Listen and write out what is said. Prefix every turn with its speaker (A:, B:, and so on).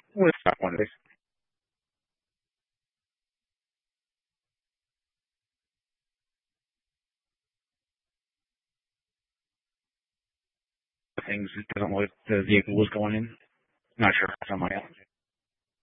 A: We'll stop one of these things. It doesn't look like the vehicle was going in. Not sure if it's on my end.